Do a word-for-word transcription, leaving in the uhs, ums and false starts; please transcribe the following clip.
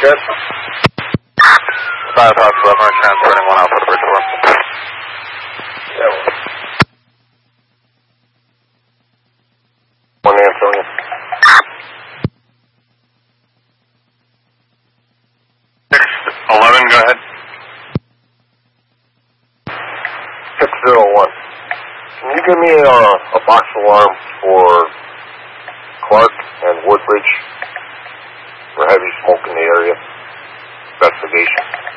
Good. five Fox eleven, transferring one Alpha to Bridgeport. Yeah. One Antonio. six eleven, go ahead. six zero one. Can you give me a, a box alarm for Clark and Woodbridge for heavy smoke in the area? Investigation.